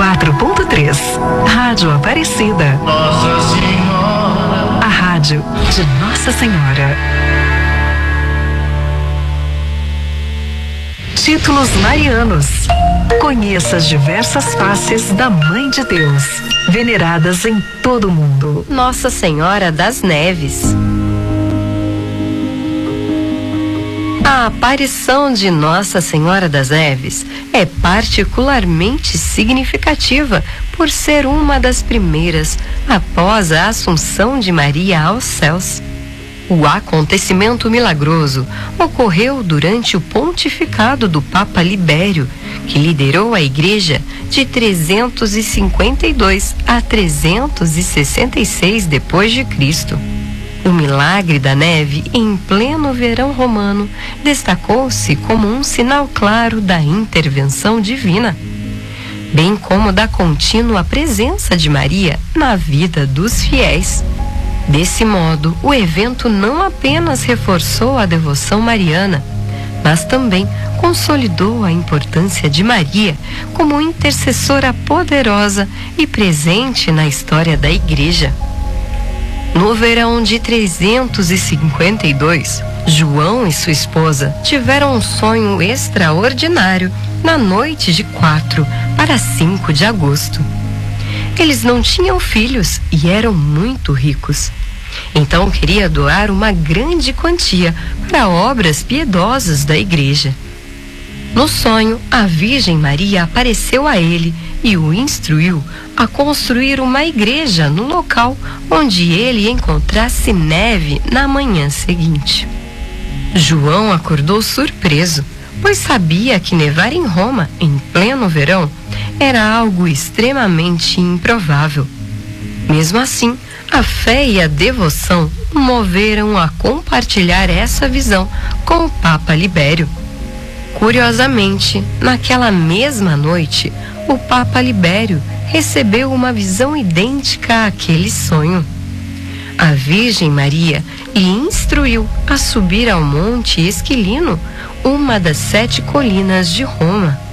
104.3. Rádio Aparecida. Nossa Senhora. A rádio de Nossa Senhora. Títulos marianos. Conheça as diversas faces da Mãe de Deus, veneradas em todo o mundo. Nossa Senhora das Neves. A aparição de Nossa Senhora das Neves é particularmente significativa por ser uma das primeiras após a Assunção de Maria aos céus. O acontecimento milagroso ocorreu durante o pontificado do Papa Libério, que liderou a Igreja de 352 a 366 depois de Cristo. O milagre da neve em pleno verão romano destacou-se como um sinal claro da intervenção divina, bem como da contínua presença de Maria na vida dos fiéis. Desse modo, o evento não apenas reforçou a devoção mariana, mas também consolidou a importância de Maria como intercessora poderosa e presente na história da Igreja. No verão de 352, João e sua esposa tiveram um sonho extraordinário na noite de 4 para 5 de agosto. Eles não tinham filhos e eram muito ricos. Então queria doar uma grande quantia para obras piedosas da igreja. No sonho, a Virgem Maria apareceu a ele e o instruiu a construir uma igreja no local onde ele encontrasse neve na manhã seguinte. João acordou surpreso, pois sabia que nevar em Roma, em pleno verão, era algo extremamente improvável. Mesmo assim, a fé e a devoção o moveram a compartilhar essa visão com o Papa Libério. Curiosamente, naquela mesma noite, o Papa Libério recebeu uma visão idêntica àquele sonho. A Virgem Maria lhe instruiu a subir ao Monte Esquilino, uma das 7 colinas de Roma.